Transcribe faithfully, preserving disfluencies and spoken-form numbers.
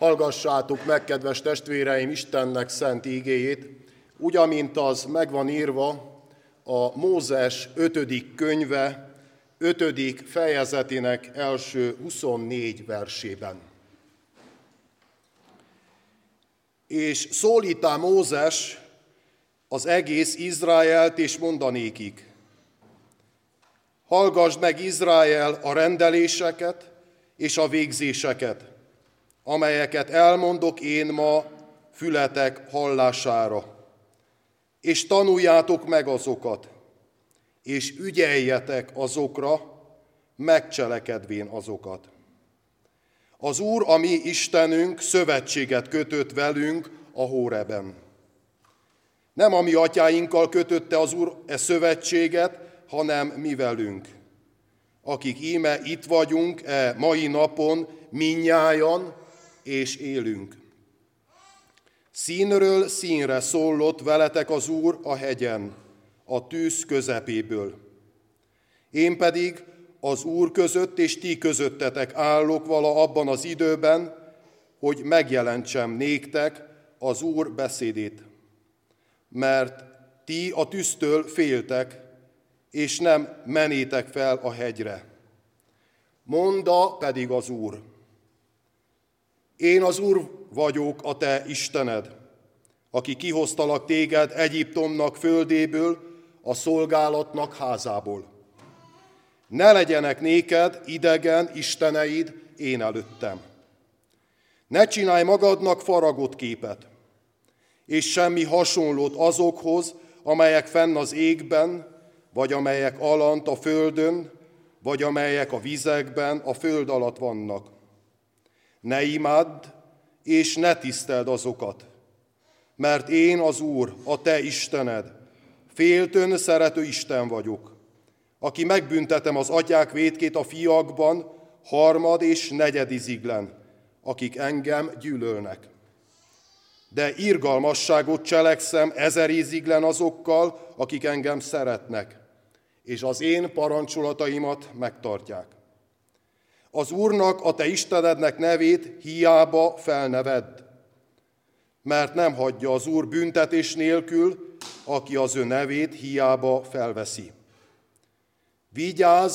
Hallgassátok meg, kedves testvéreim, Istennek szent igéjét, úgy, amint az megvan írva a Mózes ötödik könyve, ötödik fejezetének első huszonnégy versében. És szólítá Mózes az egész Izraelt, és mondanékik: hallgasd meg, Izrael, a rendeléseket és a végzéseket, amelyeket elmondok én ma fületek hallására, és tanuljátok meg azokat, és ügyeljetek azokra, megcselekedvén azokat. Az Úr, a mi Istenünk, szövetséget kötött velünk a Hóreben. Nem a mi atyáinkkal kötötte az Úr e szövetséget, hanem mi velünk, akik íme itt vagyunk e mai napon mindnyájan, és élünk. Színről színre szólott veletek az Úr a hegyen, a tűz közepéből. Én pedig az Úr között és ti közöttetek állok vala abban az időben, hogy megjelentsem néktek az Úr beszédét. Mert ti a tűztől féltek, és nem menétek fel a hegyre. Mondta pedig az Úr: én az Úr vagyok, a te Istened, aki kihoztalak téged Egyiptomnak földéből, a szolgálatnak házából. Ne legyenek néked idegen isteneid én előttem. Ne csinálj magadnak faragott képet, és semmi hasonlót azokhoz, amelyek fenn az égben, vagy amelyek alant a földön, vagy amelyek a vizekben, a föld alatt vannak. Ne imádd, és ne tiszteld azokat, mert én az Úr, a te Istened, féltön szerető Isten vagyok, aki megbüntetem az atyák vétkét a fiakban, harmad és negyediziglen, akik engem gyűlölnek. De irgalmasságot cselekszem ezeriziglen azokkal, akik engem szeretnek, és az én parancsolataimat megtartják. Az Úrnak, a te Istenednek nevét hiába felnevedd, mert nem hagyja az Úr büntetés nélkül, aki az ő nevét hiába felveszi. Vigyázz